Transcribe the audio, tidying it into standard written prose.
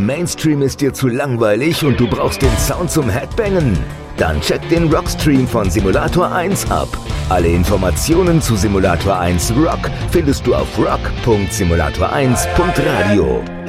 Mainstream ist dir zu langweilig und du brauchst den Sound zum Headbangen? Dann check den Rockstream von Simulator 1 ab. Alle Informationen zu Simulator 1 Rock findest du auf rock.simulator1.radio.